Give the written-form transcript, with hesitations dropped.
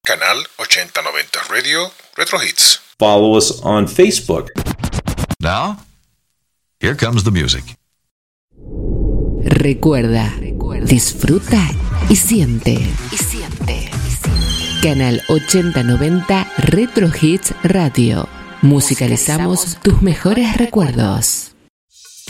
Canal 8090 Radio Retro Hits. Follow us on Facebook. Now, here comes the music. Recuerda, disfruta y siente. Canal 8090 Retro Hits Radio. Musicalizamos tus mejores recuerdos.